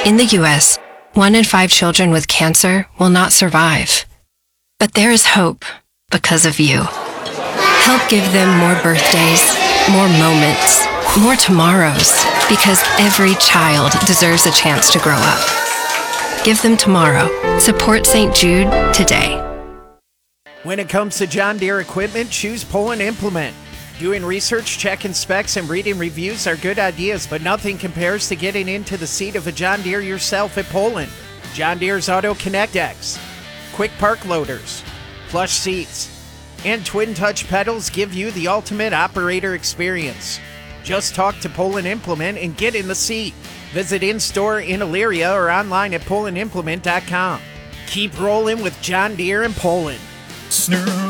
In the U.S., 1 in 5 children with cancer will not survive. But there is hope because of you. Help give them more birthdays, more moments, more tomorrows, because every child deserves a chance to grow up. Give them tomorrow. Support St. Jude today. When it comes to John Deere equipment, choose Poland Implement. Doing research, checking specs, and reading reviews are good ideas, but nothing compares to getting into the seat of a John Deere yourself at Poland. John Deere's Auto Connect X, quick park loaders, plush seats, and twin touch pedals give you the ultimate operator experience. Just talk to Poland Implement and get in the seat. Visit in-store in Elyria or online at PolandImplement.com. Keep rolling with John Deere in Poland.